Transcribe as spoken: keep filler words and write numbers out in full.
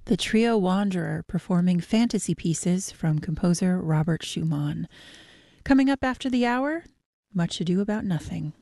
The trio Wanderer performing fantasy pieces from composer Robert Schumann. Coming up after the hour, Much Ado About Nothing.